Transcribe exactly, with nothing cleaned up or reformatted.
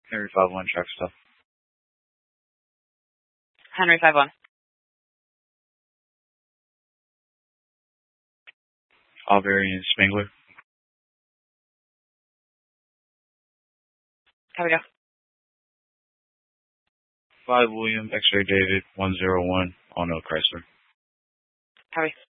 Henry five one, track stuff. Henry five one. All variant Spangler. Copy, go. five William, X-ray David, one zero one, on no Chrysler. Copy.